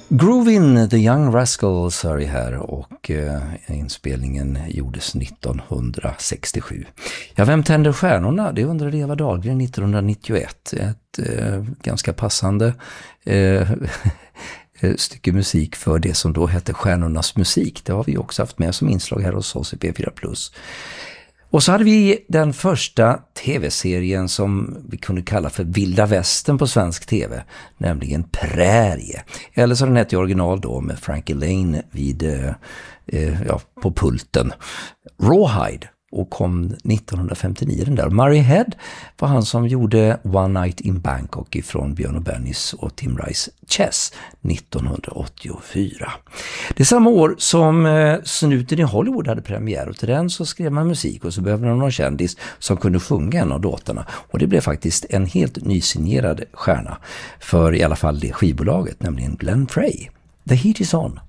Groovin, The Young Rascals hör här och inspelningen gjordes 1967. Ja, vem tänder stjärnorna? Det undrade Eva Dahlgren 1991. Ett ganska passande stycke musik för det som då hette Stjärnornas musik. Det har vi också haft med som inslag här hos oss i P4+. Och så hade vi den första tv-serien som vi kunde kalla för Vilda Västern på svensk tv, nämligen Prärie. Eller så den hette i original då med Frankie Lane på pulten. Rawhide, och kom 1959 den där. Murray Head var han som gjorde One Night in Bangkok ifrån Björn och Bennys och Tim Rice Chess 1984. Det är samma år som Snuten i Hollywood hade premiär, och till den så skrev man musik och så behövde man någon kändis som kunde sjunga en av låtarna, och det blev faktiskt en helt nysignerad stjärna för i alla fall det skivbolaget, nämligen Glenn Frey. The Heat Is On.